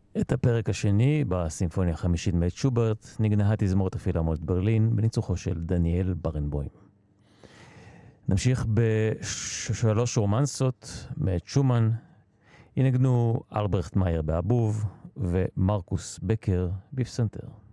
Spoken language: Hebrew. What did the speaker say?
את הפרק השני בסימפוניה החמישית מאת שוברט נגנה התזמורת הפילהרמונית ברלין בניצוחו של דניאל ברנבוים. נמשיך בשלוש רומנסות מאת שומן. ינגנו אלברכט מאייר באבוב ומרקוס בקר בפסנתר.